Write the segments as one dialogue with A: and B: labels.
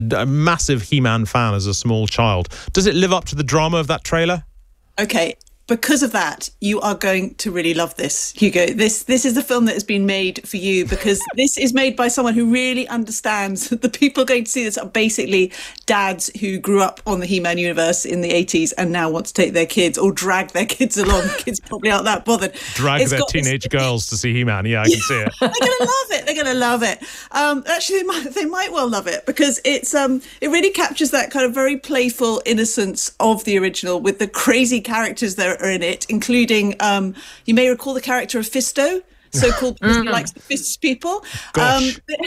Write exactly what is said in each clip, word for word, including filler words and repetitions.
A: a massive He-Man fan as a small child. Does it live up to the drama of that trailer?
B: Okay. Because of that, you are going to really love this, Hugo. This this is the film that has been made for you, because this is made by someone who really understands that the people going to see this are basically dads who grew up on the He-Man universe in the eighties and now want to take their kids or drag their kids along. Kids probably aren't that bothered.
A: Drag it's their teenage this... girls to see He-Man. Yeah, I can see it.
B: They're going to love it. They're going to love it. Um, actually, they might, they might well love it, because it's um, it really captures that kind of very playful innocence of the original with the crazy characters that are in it, including um, you may recall the character of Fisto, so-called because he likes to fist people. Um,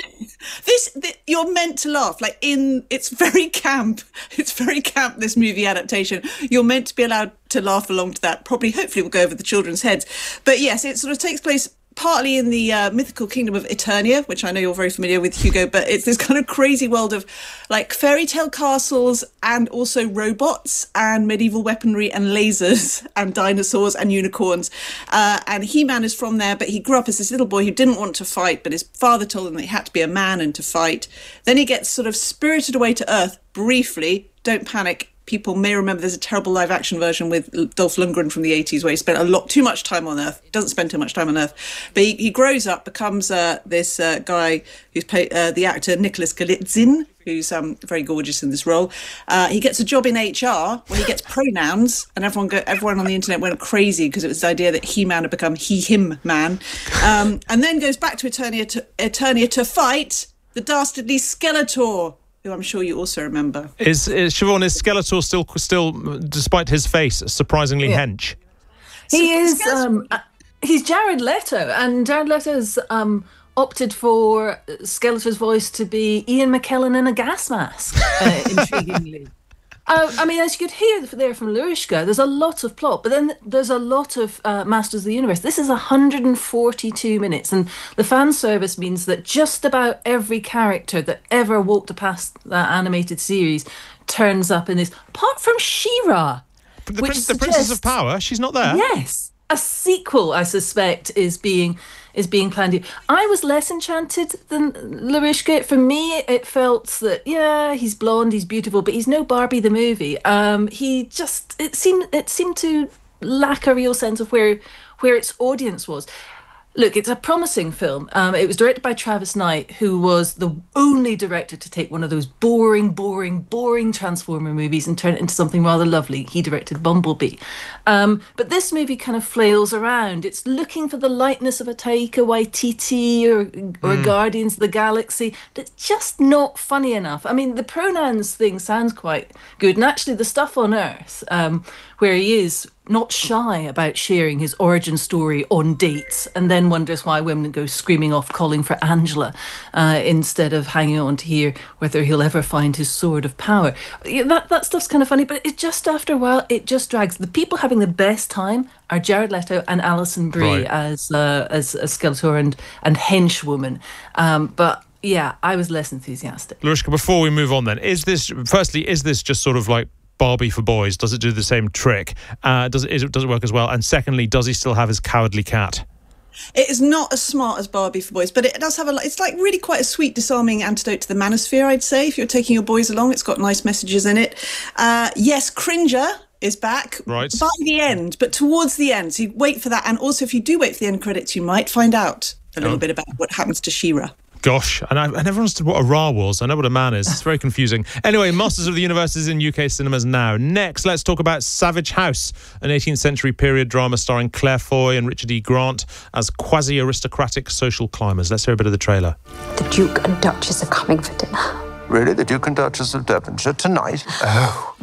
B: this, this you're meant to laugh. Like in, it's very camp. It's very camp. This movie adaptation. You're meant to be allowed to laugh along to that. Probably, hopefully, will go over the children's heads. But yes, it sort of takes place partly in the uh, mythical kingdom of Eternia, which I know you're very familiar with, Hugo, but it's this kind of crazy world of like fairy tale castles and also robots and medieval weaponry and lasers and dinosaurs and unicorns. Uh, and He-Man is from there, but he grew up as this little boy who didn't want to fight, but his father told him that he had to be a man and to fight. Then he gets sort of spirited away to Earth briefly. Don't panic. People may remember there's a terrible live-action version with Dolph Lundgren from the eighties where he spent a lot too much time on Earth. He doesn't spend too much time on Earth. But he, he grows up, becomes uh, this uh, guy who's played, uh, the actor Nicholas Galitzin, who's um, very gorgeous in this role. Uh, he gets a job in H R where he gets pronouns, and everyone go, everyone on the internet went crazy because it was the idea that He-Man had become he-him man. Um, and then goes back to Eternia to, Eternia to fight the dastardly Skeletor, who I'm sure you also remember.
A: Is, is Siobhan, is Skeletor still, still, despite his face, surprisingly
C: yeah.
A: hench?
C: He is, um, uh, he's Jared Leto, and Jared Leto's um, opted for Skeletor's voice to be Ian McKellen in a gas mask, uh, intriguingly. Uh, I mean, as you could hear there from Lurishka, there's a lot of plot, but then there's a lot of uh, Masters of the Universe. This is one hundred forty-two minutes, and the fan service means that just about every character that ever walked past that animated series turns up in this, apart from She-Ra.
A: The, prince, the Princess of Power, she's not there.
C: Yes. A sequel, I suspect, is being is being planned here. I was less enchanted than Lurishka. For me, it felt that, yeah, he's blonde, he's beautiful, but he's no Barbie the movie. Um, he just, it seemed it seemed to lack a real sense of where where its audience was. Look, it's a promising film. Um, it was directed by Travis Knight, who was the only director to take one of those boring, boring, boring Transformer movies and turn it into something rather lovely. He directed Bumblebee. Um, but this movie kind of flails around. It's looking for the likeness of a Taika Waititi or, or mm. Guardians of the Galaxy, but it's just not funny enough. I mean, the pronouns thing sounds quite good. And actually, the stuff on Earth, um, where he is not shy about sharing his origin story on dates and then wonders why women go screaming off calling for Angela uh, instead of hanging on to hear whether he'll ever find his sword of power. That that stuff's kind of funny, but it just, after a while, it just drags. The people having the best time are Jared Leto and Alison Brie right. as, uh, as as Skeletor and, and henchwoman. Um, but yeah, I was less enthusiastic.
A: Lurishka, before we move on then, is this, firstly, is this just sort of like Barbie for boys? Does it do the same trick? Uh, does it, is it does it work as well? And secondly, does he still have his cowardly cat?
B: It is not as smart as Barbie for boys, but it does have a. It's like really quite a sweet, disarming antidote to the Manosphere, I'd say. If you're taking your boys along, it's got nice messages in it. Uh, yes, Cringer is back
A: right.
B: by the end, but towards the end. So you wait for that, and also if you do wait for the end credits, you might find out a little oh. bit about what happens to She-Ra.
A: Gosh, and I, I never understood what a Ra was. I know what a man is. It's very confusing. Anyway, Masters of the Universe is in U K cinemas now. Next, let's talk about Savage House, an eighteenth century period drama starring Claire Foy and Richard E. Grant as quasi-aristocratic social climbers. Let's hear a bit of the trailer.
D: The Duke and Duchess are coming for dinner.
E: Really? The Duke and Duchess of Devonshire tonight?
F: Oh.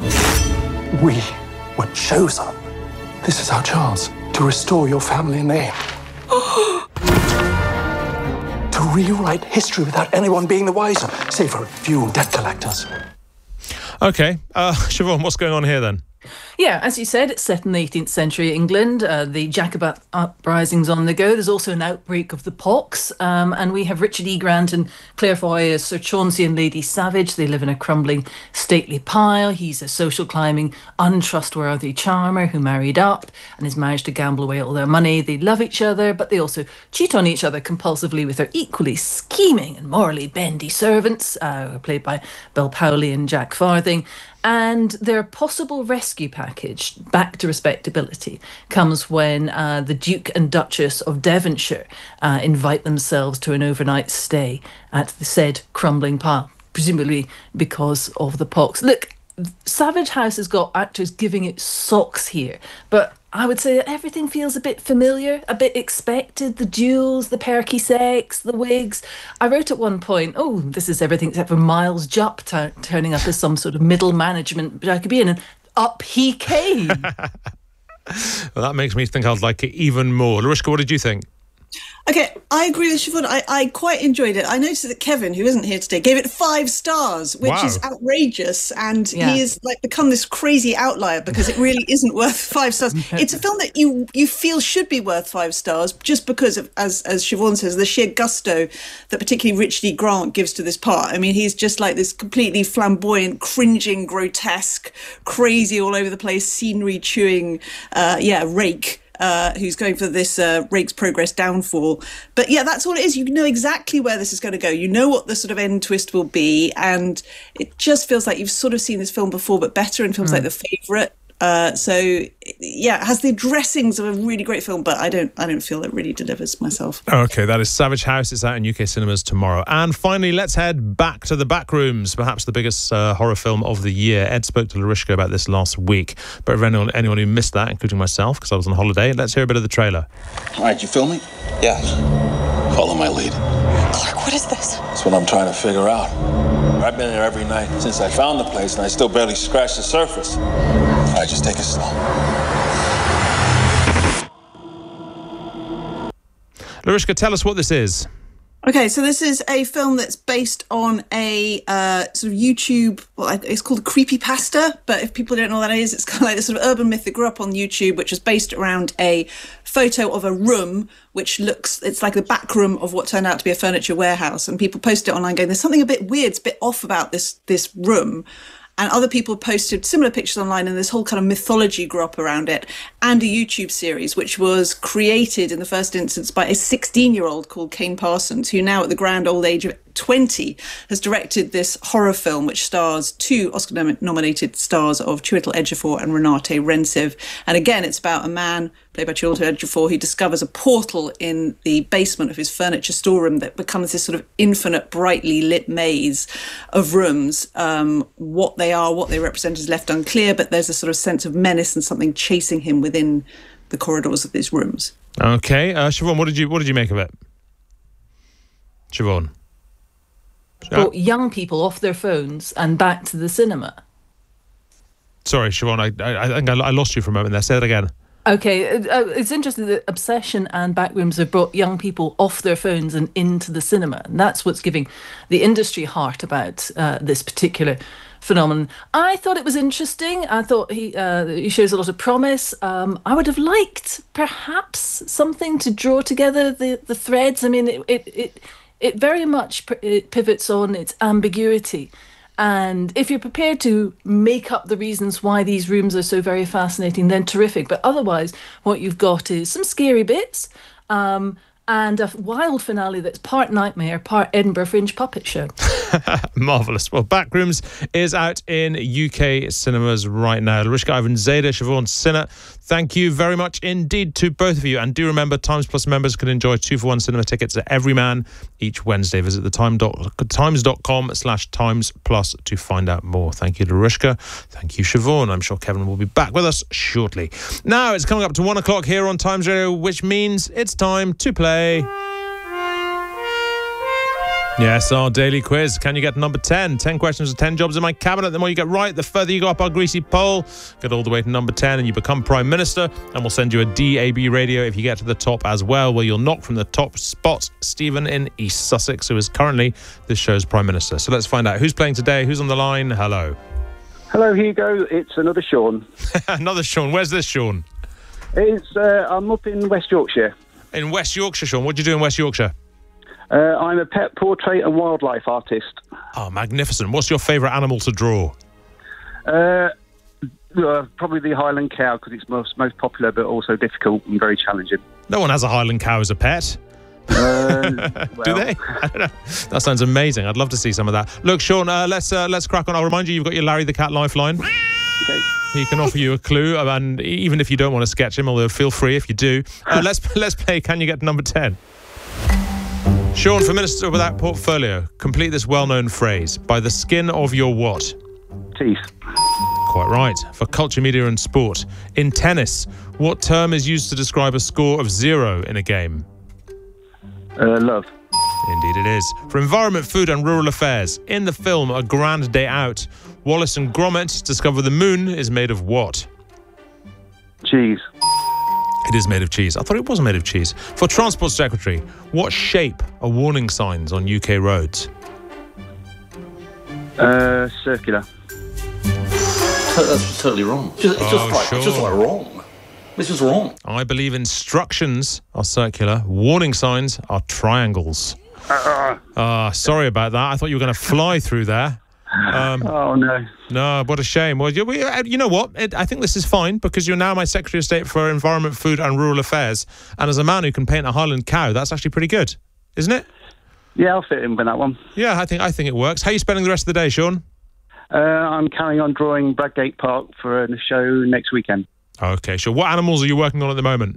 F: We were chosen. This is our chance to restore your family name. To rewrite history without anyone being the wiser, save for a few debt collectors.
A: Okay, uh, Siobhan, what's going on here then?
C: Yeah, as you said, it's set in the eighteenth century England. Uh, the Jacobite uprising's on the go. There's also an outbreak of the pox. Um, and we have Richard E. Grant and Claire Foy as Sir Chauncey and Lady Savage. They live in a crumbling, stately pile. He's a social climbing, untrustworthy charmer who married up and has managed to gamble away all their money. They love each other, but they also cheat on each other compulsively with their equally scheming and morally bendy servants, uh, who are played by Bill Powley and Jack Farthing. And their possible rescue package back to respectability comes when uh, the Duke and Duchess of Devonshire uh, invite themselves to an overnight stay at the said crumbling pile, presumably because of the pox. Look, Savage House has got actors giving it socks here, but I would say that everything feels a bit familiar, a bit expected. The duels, the perky sex, the wigs. I wrote at one point, oh, this is everything except for Miles Jupp t- turning up as some sort of middle management Jacobean, and up he came.
A: Well, that makes me think I'd like it even more. Larushka, what did you think?
B: Okay, I agree with Siobhan. I, I quite enjoyed it. I noticed that Kevin, who isn't here today, gave it five stars, which
A: Wow.
B: is outrageous. And
C: Yeah.
B: he has like become this crazy outlier because it really isn't worth five stars. It's a film that you you feel should be worth five stars just because of, as as Siobhan says, the sheer gusto that particularly Richard E. Grant gives to this part. I mean, he's just like this completely flamboyant, cringing, grotesque, crazy all over the place, scenery chewing, uh, yeah, rake. Uh, who's going for this uh, Rake's Progress downfall. But yeah, that's all it is. You know exactly where this is going to go. You know what the sort of end twist will be. And it just feels like you've sort of seen this film before, but better in films mm. like The Favourite. Uh, so yeah, it has the dressings of a really great film, but I don't I don't feel it really delivers myself.
A: Okay, that is Savage House. It's out in U K cinemas tomorrow. And finally, let's head back to the back rooms, perhaps the biggest uh, horror film of the year. Ed spoke to Larushka about this last week, but for anyone, anyone who missed that, including myself, because I was on holiday, let's hear a bit of the trailer.
G: All right, you filming?
H: Yeah.
G: Follow my lead.
H: Clark, what is this?
G: That's what I'm trying to figure out. I've been there every night since I found the place, and I still barely scratched the surface. All right, just take it slow.
A: Larushka, tell us what this is.
B: Okay, so this is a film that's based on a uh, sort of YouTube, well, it's called a creepypasta, but if people don't know what that is, it's kind of like this sort of urban myth that grew up on YouTube, which is based around a photo of a room which looks, it's like the back room of what turned out to be a furniture warehouse. And people post it online going, there's something a bit weird, it's a bit off about this this room. And other people posted similar pictures online, and this whole kind of mythology grew up around it, and a YouTube series, which was created in the first instance by a sixteen-year-old called Kane Parsons, who now at the grand old age of twenty has directed this horror film, which stars two Oscar-nominated stars of Chiwetel Ejiofor and Renate Rensiv. And again, it's about a man, played by Chiwetel Ejiofor, who discovers a portal in the basement of his furniture storeroom that becomes this sort of infinite, brightly lit maze of rooms. Um, what they are, what they represent is left unclear, but there's a sort of sense of menace and something chasing him within the corridors of these rooms.
A: Okay, uh, Siobhan, what did you what did you make of it? Siobhan.
C: Brought young people off their phones and back to the cinema.
A: Sorry, Siobhan, I, I, I think I, I lost you for a moment there. Say that again.
C: Okay, uh, it's interesting that Obsession and Backrooms have brought young people off their phones and into the cinema. And that's what's giving the industry heart about uh, this particular phenomenon. I thought it was interesting. I thought he uh, he shows a lot of promise. Um, I would have liked perhaps something to draw together the, the threads. I mean, it it it, it very much it pivots on its ambiguity. And if you're prepared to make up the reasons why these rooms are so very fascinating, then terrific. But otherwise, what you've got is some scary bits um, and a wild finale that's part nightmare, part Edinburgh Fringe puppet show.
A: Marvellous. Well, Backrooms is out in U K cinemas right now. Larushka Ivanzadeh, Siobhan Sinnott, thank you very much indeed to both of you. And do remember, Times Plus members can enjoy two for one cinema tickets at Everyman each Wednesday. Visit the time dot, times.com slash Times Plus to find out more. Thank you, Larushka. Thank you, Siobhan. I'm sure Kevin will be back with us shortly. Now, it's coming up to one o'clock here on Times Radio, which means it's time to play... Yes, our daily quiz. Can you get number ten? ten questions with ten jobs in my cabinet. The more you get right, the further you go up our greasy pole. Get all the way to number ten and you become Prime Minister. And we'll send you a D A B radio if you get to the top as well, where you'll knock from the top spot Stephen in East Sussex, who is currently this show's Prime Minister. So let's find out who's playing today, who's on the line. Hello.
H: Hello, Hugo. It's another Sean.
A: Another Sean. Where's this Sean?
H: It's uh, I'm up in West Yorkshire.
A: In West Yorkshire, Sean. What do you do in West Yorkshire?
H: Uh, I'm a pet portrait and wildlife artist.
A: Oh, magnificent. What's your favourite animal to draw?
H: Uh, uh, probably the Highland cow, because it's most most popular, but also difficult and very challenging.
A: No one has a Highland cow as a pet.
H: Uh, well.
A: Do they? I don't know. That sounds amazing. I'd love to see some of that. Look, Sean, uh, let's uh, let's crack on. I'll remind you, you've got your Larry the Cat lifeline.
H: Okay.
A: He can offer you a clue, and even if you don't want to sketch him, although feel free if you do. Uh, let's let's play. Can you get to number ten? Sean, for Minister Without Portfolio, complete this well-known phrase: by the skin of your what?
H: Teeth.
A: Quite right. For culture, media, and sport, in tennis, what term is used to describe a score of zero in a game?
H: Uh, love.
A: Indeed it is. For environment, food and rural affairs, in the film A Grand Day Out, Wallace and Gromit discover the moon is made of what?
H: Cheese.
A: It is made of cheese. I thought it was made of cheese. For Transport Secretary, what shape are warning signs on U K roads?
H: Uh, circular.
I: That's totally wrong. It's just, it's
A: Oh,
I: just like,
A: sure.
I: it's just like wrong. This is wrong.
A: I believe instructions are circular. Warning signs are triangles. Ah, uh, sorry about that. I thought you were going to fly through there. Um,
H: oh, no.
A: No, what a shame. Well, you, we, you know what? It, I think this is fine because you're now my Secretary of State for Environment, Food and Rural Affairs. And as a man who can paint a Highland cow, that's actually pretty good, isn't it?
H: Yeah, I'll fit in with that one.
A: Yeah, I think I think it works. How are you spending the rest of the day, Sean?
H: Uh, I'm carrying on drawing Bradgate Park for a show next weekend.
A: Okay, sure. What animals are you working on at the moment?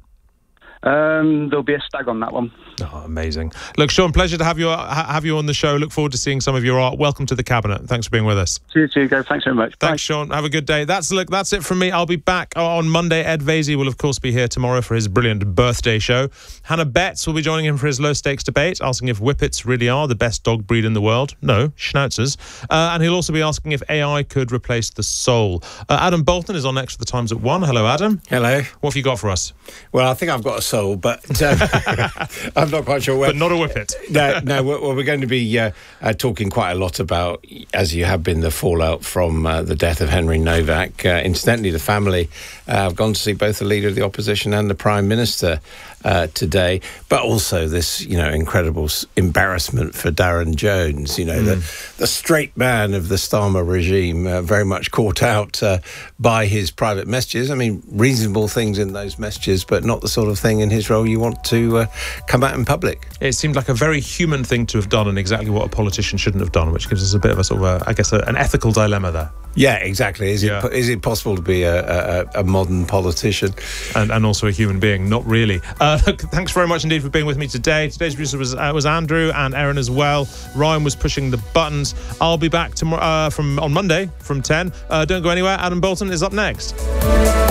H: Um, there'll be a stag on that one.
A: Oh, amazing. Look, Sean, pleasure to have you ha- have you on the show. Look forward to seeing some of your art. Welcome to the Cabinet. Thanks for being with us.
H: Cheers, Hugo. Thanks very much.
A: Thanks,
H: Bye.
A: Sean. Have a good day. That's look. That's it from me. I'll be back on Monday. Ed Vasey will, of course, be here tomorrow for his brilliant birthday show. Hannah Betts will be joining him for his low-stakes debate, asking if whippets really are the best dog breed in the world. No, schnauzers. Uh, and he'll also be asking if A I could replace the soul. Uh, Adam Bolton is on next for the Times at one. Hello, Adam.
J: Hello.
A: What have you got for us?
J: Well, I think I've got a soul, but uh, I'm not quite sure where.
A: But not a whippet.
J: no, no. Well, we're going to be uh, uh, talking quite a lot about, as you have been, the fallout from uh, the death of Henry Novak. Uh, incidentally, the family uh, have gone to see both the leader of the opposition and the Prime Minister uh, today, but also this, you know, incredible embarrassment for Darren Jones. You know, mm. the the straight man of the Starmer regime, uh, very much caught out uh, by his private messages. I mean, reasonable things in those messages, but not the sort of thing in his role you want to uh, come out in public.
A: It seemed like a very human thing to have done, and exactly what a politician shouldn't have done, which gives us a bit of a sort of, a, I guess, a, an ethical dilemma there.
J: Yeah, exactly. Is
A: yeah.
J: it is it possible to be a, a, a modern politician
A: and and also a human being? Not really. Uh, look, thanks very much indeed for being with me today. Today's producer was uh, was Andrew and Erin as well. Ryan was pushing the buttons. I'll be back tomorrow uh, from on Monday from ten. Uh, don't go anywhere. Adam Bolton is up next.